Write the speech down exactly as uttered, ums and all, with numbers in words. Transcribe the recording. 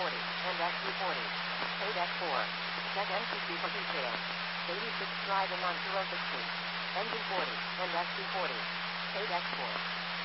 forty and S two forty. Paid X four. Check M C C for details. eighty-six Drive in Monterosa Street. Engine forty and S two forty. Paid X four.